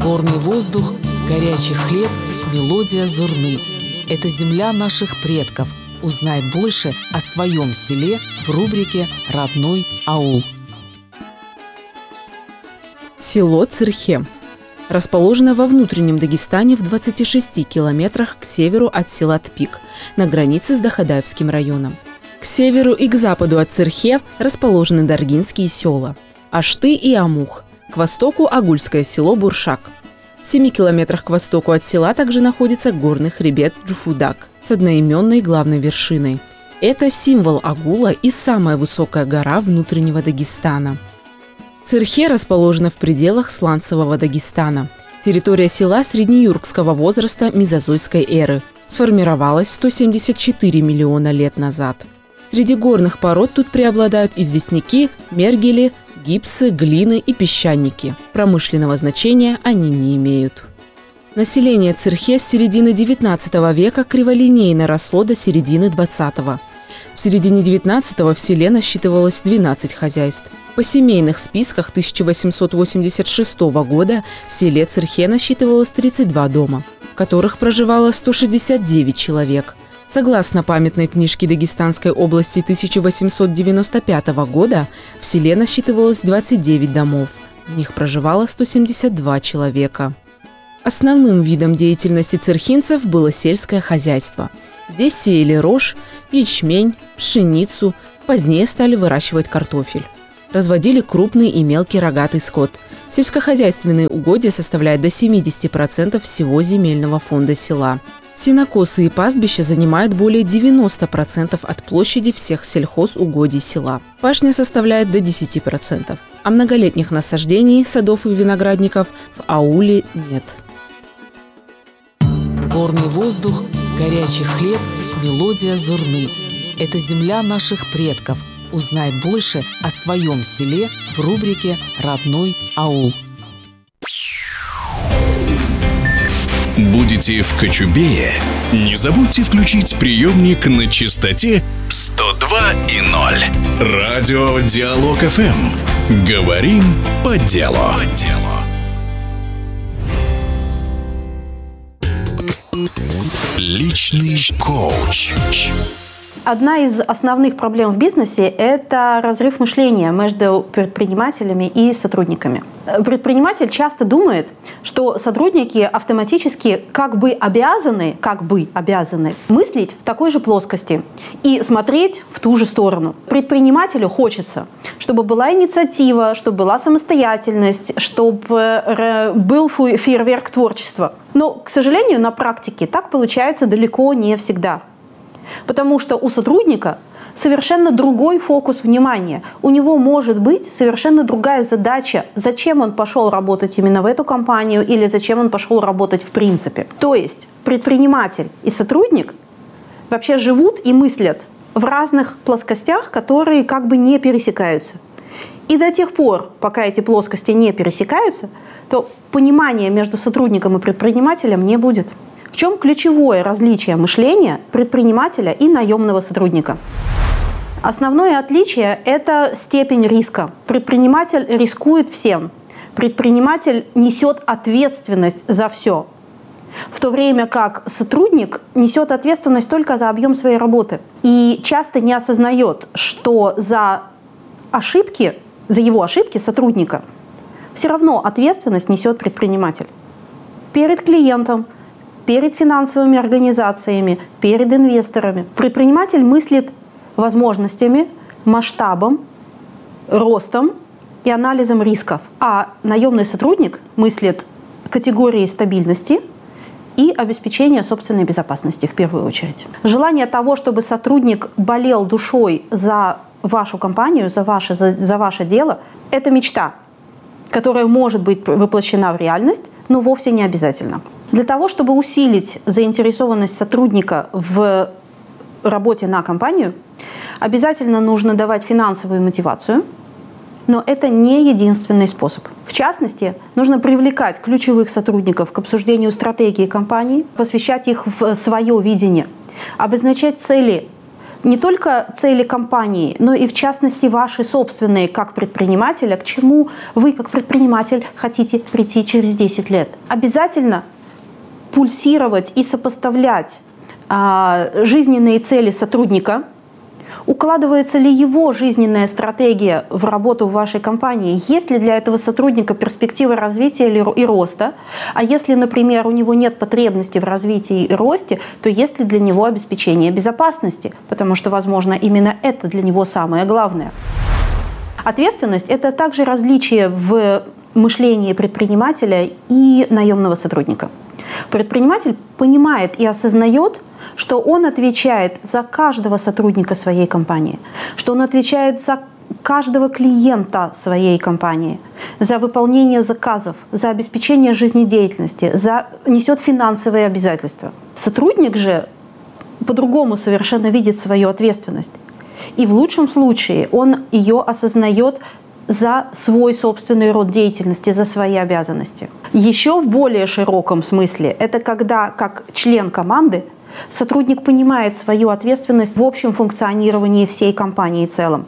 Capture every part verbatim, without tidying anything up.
Горный воздух, горячий хлеб, мелодия зурны. Это земля наших предков. Узнай больше о своем селе в рубрике «Родной аул». Село Цирхе расположено во внутреннем Дагестане в двадцати шести километрах к северу от села Тпик, на границе с Дахадаевским районом. К северу и к западу от Цирхе расположены Даргинские села – Ашты и Амух, к востоку – Агульское село Буршак. В семи километрах к востоку от села также находится горный хребет Джуфудак с одноименной главной вершиной. Это символ Агула и самая высокая гора внутреннего Дагестана. Цирхе расположена в пределах сланцевого Дагестана. Территория села среднеюркского возраста мезозойской эры. Сформировалась сто семьдесят четыре миллиона лет назад. Среди горных пород тут преобладают известняки, мергели, гипсы, глины и песчаники. Промышленного значения они не имеют. Население Цирхе с середины девятнадцатого века криволинейно росло до середины двадцатого. В середине девятнадцатого в селе насчитывалось двенадцать хозяйств. По семейных списках тысяча восемьсот восемьдесят шестого года в селе Цирхе насчитывалось тридцать два дома, в которых проживало сто шестьдесят девять человек. Согласно памятной книжке Дагестанской области тысяча восемьсот девяносто пятого года, в селе насчитывалось двадцать девять домов. В них проживало сто семьдесят два человека. Основным видом деятельности цирхинцев было сельское хозяйство. Здесь сеяли рожь, ячмень, пшеницу, позднее стали выращивать картофель. Разводили крупный и мелкий рогатый скот. Сельскохозяйственные угодья составляют до семидесяти процентов всего земельного фонда села. Сенокосы и пастбища занимают более девяноста процентов от площади всех сельхозугодий села. Пашня составляет до десяти процентов. А многолетних насаждений, садов и виноградников в ауле нет. Горный воздух, горячий хлеб, мелодия зурны. Это земля наших предков. Узнай больше о своем селе в рубрике «Родной аул». Будете в Кочубее? Не забудьте включить приемник на частоте сто два и ноль. Радио Диалог эф эм. Говорим по делу. Личный коуч. Одна из основных проблем в бизнесе – это разрыв мышления между предпринимателями и сотрудниками. Предприниматель часто думает, что сотрудники автоматически как бы обязаны, как бы обязаны мыслить в такой же плоскости и смотреть в ту же сторону. Предпринимателю хочется, чтобы была инициатива, чтобы была самостоятельность, чтобы был фейерверк творчества. Но, к сожалению, на практике так получается далеко не всегда. Потому что у сотрудника совершенно другой фокус внимания. У него может быть совершенно другая задача, зачем он пошел работать именно в эту компанию или зачем он пошел работать в принципе. То есть предприниматель и сотрудник вообще живут и мыслят в разных плоскостях, которые как бы не пересекаются. И до тех пор, пока эти плоскости не пересекаются, то понимания между сотрудником и предпринимателем не будет. В чем ключевое различие мышления предпринимателя и наемного сотрудника? Основное отличие – это степень риска. Предприниматель рискует всем. Предприниматель несет ответственность за все. В то время как сотрудник несет ответственность только за объем своей работы. И часто не осознает, что за ошибки, за его ошибки сотрудника все равно ответственность несет предприниматель. Перед клиентом, перед финансовыми организациями, перед инвесторами. Предприниматель мыслит возможностями, масштабом, ростом и анализом рисков. А наемный сотрудник мыслит категорией стабильности и обеспечения собственной безопасности в первую очередь. Желание того, чтобы сотрудник болел душой за вашу компанию, за ваше, за, за ваше дело, это мечта, которая может быть воплощена в реальность, но вовсе не обязательно. Для того, чтобы усилить заинтересованность сотрудника в работе на компанию, обязательно нужно давать финансовую мотивацию, но это не единственный способ. В частности, нужно привлекать ключевых сотрудников к обсуждению стратегии компании, посвящать их в свое видение, обозначать цели, не только цели компании, но и в частности ваши собственные как предпринимателя, к чему вы как предприниматель хотите прийти через десять лет. Обязательно пульсировать и сопоставлять а, жизненные цели сотрудника, укладывается ли его жизненная стратегия в работу в вашей компании, есть ли для этого сотрудника перспективы развития и роста, а если, например, у него нет потребности в развитии и росте, то есть ли для него обеспечение безопасности, потому что, возможно, именно это для него самое главное. Ответственность – это также различие в мышлении предпринимателя и наемного сотрудника. Предприниматель понимает и осознает, что он отвечает за каждого сотрудника своей компании, что он отвечает за каждого клиента своей компании, за выполнение заказов, за обеспечение жизнедеятельности, за несет финансовые обязательства. Сотрудник же по-другому совершенно видит свою ответственность. И в лучшем случае он ее осознает за свой собственный род деятельности, за свои обязанности. Еще в более широком смысле это когда, как член команды, сотрудник понимает свою ответственность в общем функционировании всей компании в целом.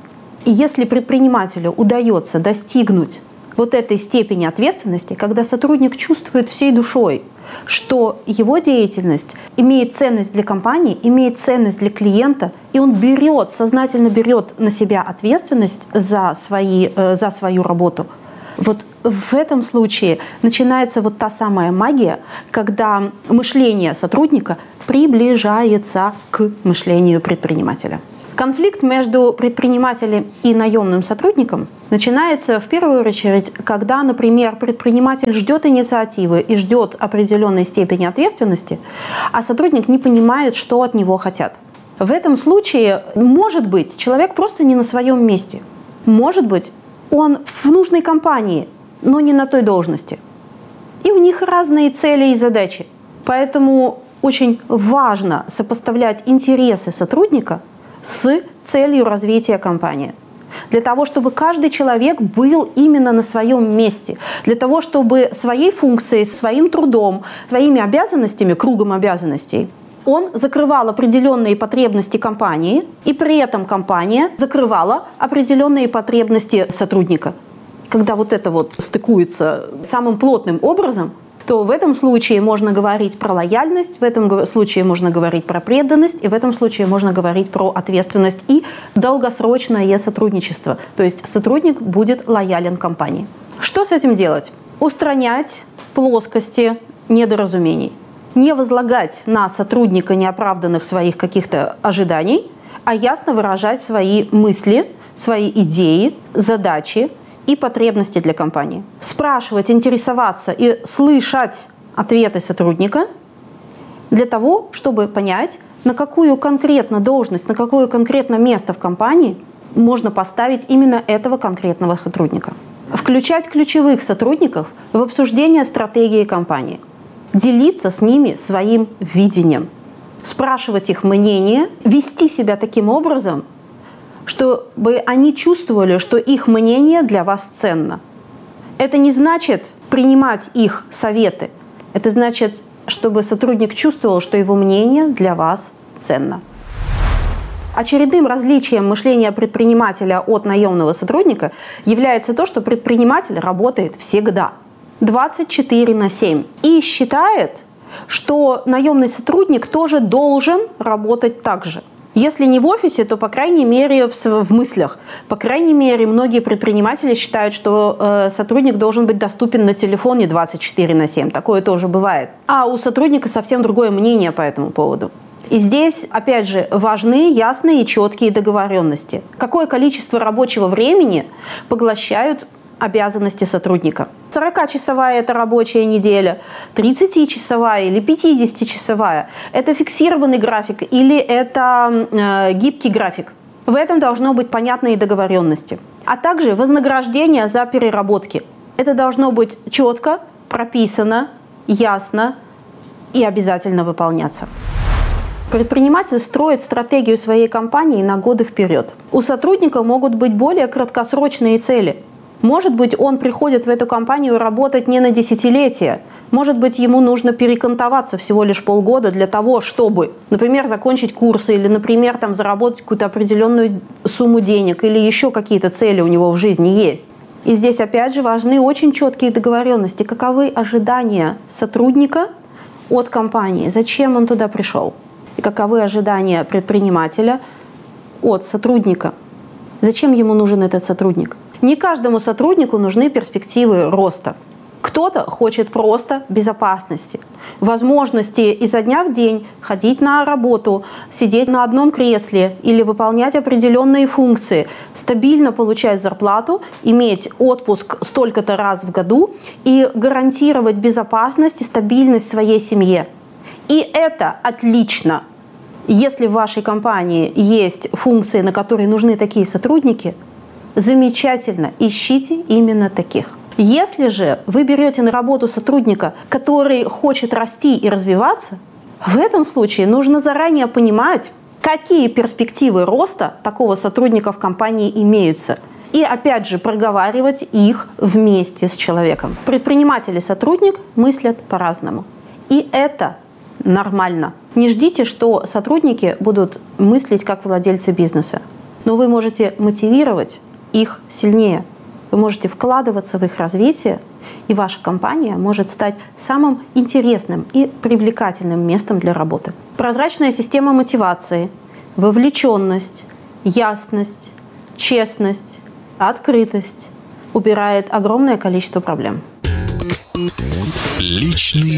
И если предпринимателю удается достигнуть вот этой степени ответственности, когда сотрудник чувствует всей душой, что его деятельность имеет ценность для компании, имеет ценность для клиента, и он берет, сознательно берет на себя ответственность за, свои, за свою работу, вот в этом случае начинается вот та самая магия, когда мышление сотрудника приближается к мышлению предпринимателя. Конфликт между предпринимателем и наемным сотрудником начинается в первую очередь, когда, например, предприниматель ждет инициативы и ждет определенной степени ответственности, а сотрудник не понимает, что от него хотят. В этом случае, может быть, человек просто не на своем месте. Может быть, он в нужной компании, но не на той должности. И у них разные цели и задачи. Поэтому очень важно сопоставлять интересы сотрудника с целью развития компании. Для того, чтобы каждый человек был именно на своем месте. Для того, чтобы своей функцией, своим трудом, своими обязанностями, кругом обязанностей, он закрывал определенные потребности компании, и при этом компания закрывала определенные потребности сотрудника. Когда вот это вот стыкуется самым плотным образом, то в этом случае можно говорить про лояльность, в этом случае можно говорить про преданность, и в этом случае можно говорить про ответственность и долгосрочное сотрудничество. То есть сотрудник будет лоялен компании. Что с этим делать? Устранять плоскости недоразумений. Не возлагать на сотрудника неоправданных своих каких-то ожиданий, а ясно выражать свои мысли, свои идеи, задачи и потребности для компании. Спрашивать, интересоваться и слышать ответы сотрудника для того, чтобы понять, на какую конкретно должность, на какое конкретно место в компании можно поставить именно этого конкретного сотрудника. Включать ключевых сотрудников в обсуждение стратегии компании. Делиться с ними своим видением. Спрашивать их мнение, вести себя таким образом, чтобы они чувствовали, что их мнение для вас ценно. Это не значит принимать их советы. Это значит, чтобы сотрудник чувствовал, что его мнение для вас ценно. Очередным различием мышления предпринимателя от наемного сотрудника является то, что предприниматель работает всегда, двадцать четыре на семь, и считает, что наемный сотрудник тоже должен работать так же. Если не в офисе, то, по крайней мере, в, в мыслях. По крайней мере, многие предприниматели считают, что э, сотрудник должен быть доступен на телефоне двадцать четыре на семь. Такое тоже бывает. А у сотрудника совсем другое мнение по этому поводу. И здесь, опять же, важны ясные и четкие договоренности. Какое количество рабочего времени поглощают обязанности сотрудника. сорокачасовая – это рабочая неделя, тридцатичасовая или пятидесятичасовая – это фиксированный график или это э, гибкий график. В этом должно быть понятные договоренности. А также вознаграждение за переработки. Это должно быть четко, прописано, ясно и обязательно выполняться. Предприниматель строит стратегию своей компании на годы вперед. У сотрудника могут быть более краткосрочные цели. Может быть, он приходит в эту компанию работать не на десятилетия, Может быть, ему нужно перекантоваться всего лишь полгода для того, чтобы, например, закончить курсы или, например, там, заработать какую-то определенную сумму денег или еще какие-то цели у него в жизни есть. И здесь, опять же, важны очень четкие договоренности. Каковы ожидания сотрудника от компании? Зачем он туда пришел? И каковы ожидания предпринимателя от сотрудника? Зачем ему нужен этот сотрудник? Не каждому сотруднику нужны перспективы роста. Кто-то хочет просто безопасности, возможности изо дня в день ходить на работу, сидеть на одном кресле или выполнять определенные функции, стабильно получать зарплату, иметь отпуск столько-то раз в году и гарантировать безопасность и стабильность своей семье. И это отлично. Если в вашей компании есть функции, на которые нужны такие сотрудники, замечательно, ищите именно таких. Если же вы берете на работу сотрудника, который хочет расти и развиваться, в этом случае нужно заранее понимать, какие перспективы роста такого сотрудника в компании имеются. И опять же проговаривать их вместе с человеком. Предприниматель и сотрудник мыслят по-разному. И это нормально. Не ждите, что сотрудники будут мыслить как владельцы бизнеса. Но вы можете мотивировать их сильнее. Вы можете вкладываться в их развитие, и ваша компания может стать самым интересным и привлекательным местом для работы. Прозрачная система мотивации, вовлеченность, ясность, честность, открытость убирает огромное количество проблем. Личный